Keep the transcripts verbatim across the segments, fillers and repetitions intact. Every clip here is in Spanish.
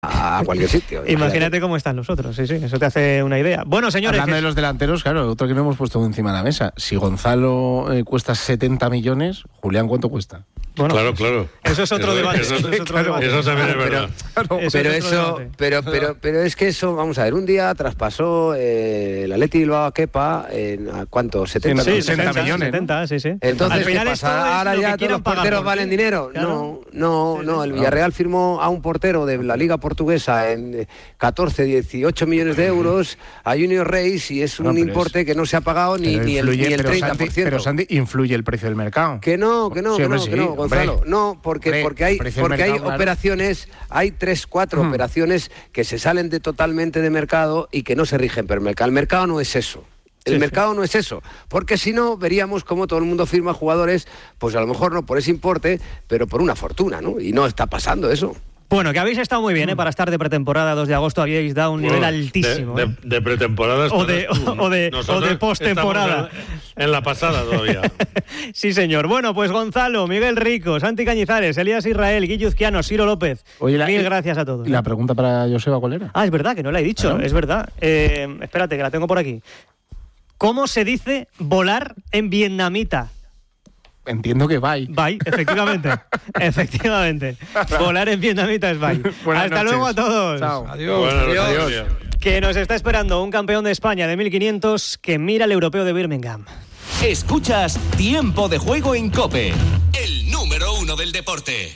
a cualquier sitio. Imagínate cómo están los otros, sí, sí, eso te hace una idea. Bueno, señores... Hablando de los delanteros, claro, otro que no hemos puesto encima de la mesa. Si Gonzalo eh, cuesta setenta millones, Julián, ¿cuánto cuesta? Bueno, claro, claro. Eso es otro eso, debate. Eso, eso, es otro claro, debate. eso también es verdad. Pero, eso, pero, es eso pero, pero, pero es que eso, vamos a ver, un día traspasó eh, el Athletic Bilbao a Kepa en ¿a cuánto? setenta sí, setenta millones. setenta, sí, sí. Entonces, al final ¿qué pasa? ¿Ahora ya todos los porteros valen dinero? Claro. No, no, sí, no. sí. El Villarreal firmó a un portero de la Liga Portuguesa en catorce, dieciocho millones de euros a Junior Reis y es un no, importe es, que no se ha pagado ni, ni el, ni el treinta por ciento. Pero, Santi, influye el precio del mercado. Que no, que no, sí, que no, sí, que no, Gonzalo. Hombre, no, porque, hombre, porque hay, porque mercado, hay claro. operaciones, hay tres, cuatro hmm. operaciones que se salen de totalmente de mercado y que no se rigen por el mercado. El mercado no es eso. El sí, mercado sí. no es eso, porque si no veríamos cómo todo el mundo firma jugadores, pues a lo mejor no por ese importe, pero por una fortuna, ¿no? Y no está pasando eso. Bueno, que habéis estado muy bien, ¿eh? Para estar de pretemporada, dos de agosto habíais dado un nivel bueno, altísimo. De, ¿eh? de, de pretemporada o de, o, o de, o de postemporada. En, en la pasada todavía. Sí, señor. Bueno, pues Gonzalo, Miguel Rico, Santi Cañizares, Elías Israel, Guillo Uzquiano, Ciro López. Oye, la, Mil gracias a todos. ¿Y la pregunta para Joseba cuál era? Ah, es verdad, que no la he dicho, ¿Ah? Es verdad. Eh, espérate, que la tengo por aquí. ¿Cómo se dice volar en vietnamita? Entiendo que bye. Bye, efectivamente. efectivamente. Volar en vietnamita es bye. Buenas Hasta noches. luego a todos. Chao. Adiós. Buenas Adiós. Adiós. Que nos está esperando un campeón de España de mil quinientos que mira el europeo de Birmingham. Escuchas Tiempo de Juego en COPE, el número uno del deporte.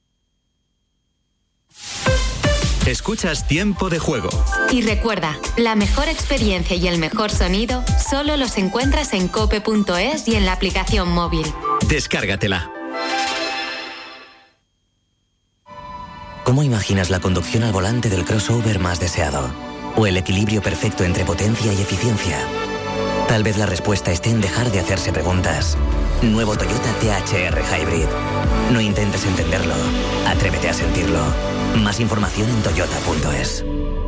Escuchas Tiempo de Juego. Y recuerda, la mejor experiencia y el mejor sonido solo los encuentras en cope punto es y en la aplicación móvil. Descárgatela. ¿Cómo imaginas la conducción al volante del crossover más deseado? ¿O el equilibrio perfecto entre potencia y eficiencia? Tal vez la respuesta esté en dejar de hacerse preguntas. Nuevo Toyota T H R Hybrid. No intentes entenderlo. Atrévete a sentirlo. Más información en toyota punto es.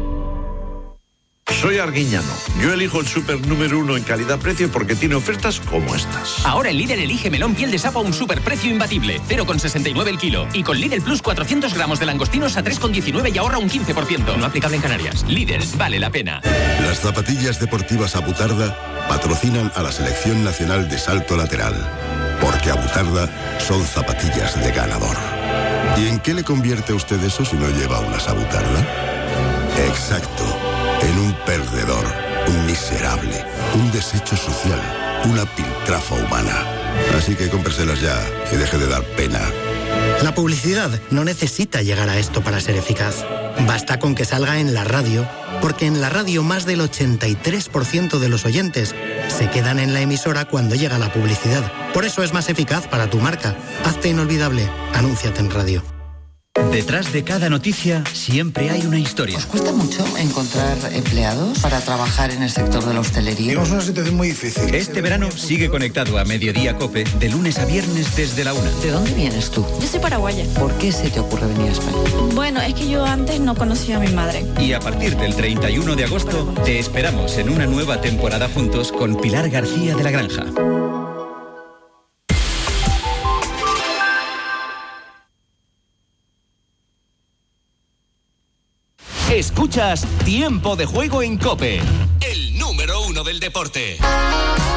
Soy Arguiñano. Yo elijo el super número uno en calidad-precio porque tiene ofertas como estas. Ahora el Lidl elige melón piel de sapo a un superprecio imbatible. cero coma sesenta y nueve el kilo. Y con Lidl Plus cuatrocientos gramos de langostinos a tres coma diecinueve y ahorra un quince por ciento. No aplicable en Canarias. Lidl, vale la pena. Las zapatillas deportivas Abutarda patrocinan a la Selección Nacional de Salto Lateral. Porque Abutarda son zapatillas de ganador. ¿Y en qué le convierte a usted eso si no lleva unas Abutarda? Exacto. En un perdedor, un miserable, un desecho social, una piltrafa humana. Así que cómpreselas ya y deje de dar pena. La publicidad no necesita llegar a esto para ser eficaz. Basta con que salga en la radio, porque en la radio más del ochenta y tres por ciento de los oyentes se quedan en la emisora cuando llega la publicidad. Por eso es más eficaz para tu marca. Hazte inolvidable. Anúnciate en radio. Detrás de cada noticia siempre hay una historia. ¿Os cuesta mucho encontrar empleados para trabajar en el sector de la hostelería? Tenemos una situación muy difícil. Este verano sigue conectado a Mediodía COPE de lunes a viernes desde la una. ¿De dónde vienes tú? Yo soy paraguaya. ¿Por qué se te ocurre venir a España? Bueno, es que yo antes no conocía a mi madre. Y a partir del treinta y uno de agosto te esperamos en una nueva temporada juntos con Pilar García de la Granja. Escuchas Tiempo de Juego en COPE, el número uno del deporte.